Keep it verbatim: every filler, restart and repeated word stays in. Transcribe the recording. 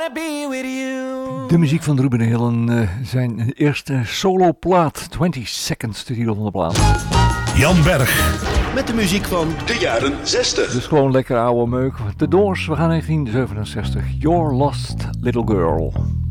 wanna be with you. De muziek van Ruben de Hillen, uh, zijn eerste soloplaat, twintig seconds, de titel van de plaat. Jan Berg. Met de muziek van de jaren zestig. Dus gewoon lekker oude meuk. De Doors, we gaan negentien zevenenzestig. Your Lost Little Girl.